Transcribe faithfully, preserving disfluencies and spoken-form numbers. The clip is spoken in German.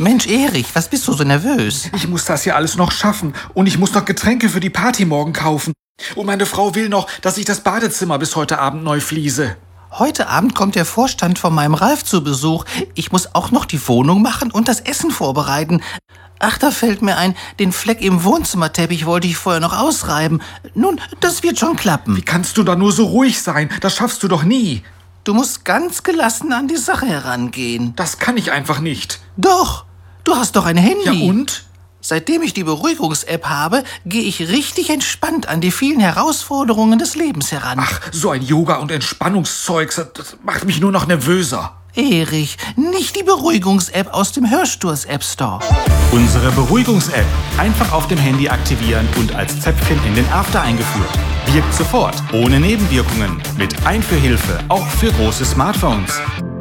Mensch, Erich, was bist du so nervös? Ich muss das hier alles noch schaffen. Und ich muss noch Getränke für die Party morgen kaufen. Und meine Frau will noch, dass ich das Badezimmer bis heute Abend neu fließe. Heute Abend kommt der Vorstand von meinem Ralf zu Besuch. Ich muss auch noch die Wohnung machen und das Essen vorbereiten. Ach, da fällt mir ein, den Fleck im Wohnzimmerteppich wollte ich vorher noch ausreiben. Nun, das wird schon klappen. Wie kannst du da nur so ruhig sein? Das schaffst du doch nie. Du musst ganz gelassen an die Sache herangehen. Das kann ich einfach nicht. Doch, du hast doch ein Handy. Ja und? Seitdem ich die Beruhigungs-App habe, gehe ich richtig entspannt an die vielen Herausforderungen des Lebens heran. Ach, so ein Yoga- und Entspannungszeugs, das macht mich nur noch nervöser. Erich, nicht die Beruhigungs-App aus dem Hörsturs-App Store. Unsere Beruhigungs-App einfach auf dem Handy aktivieren und als Zäpfchen in den After eingeführt. Wirkt sofort, ohne Nebenwirkungen, mit Einführhilfe, auch für große Smartphones.